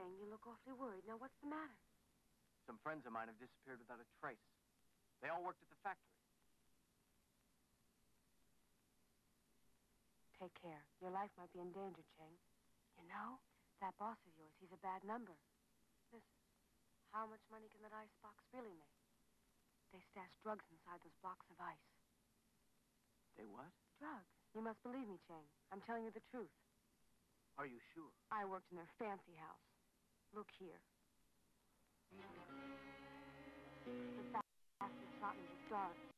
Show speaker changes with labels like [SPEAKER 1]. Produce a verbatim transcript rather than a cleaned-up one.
[SPEAKER 1] Chang, you look awfully worried. Now, what's the matter?
[SPEAKER 2] Some friends of mine have disappeared without a trace. They all worked at the factory.
[SPEAKER 1] Take care. Your life might be in danger, Chang. You know, that boss of yours, he's a bad number. Listen, how much money can that ice box really make? They stash drugs inside those blocks of ice.
[SPEAKER 2] They what?
[SPEAKER 1] Drugs. You must believe me, Chang. I'm telling you the truth.
[SPEAKER 2] Are you sure?
[SPEAKER 1] I worked in their fancy house. Look here. The bastard shot me in the dark.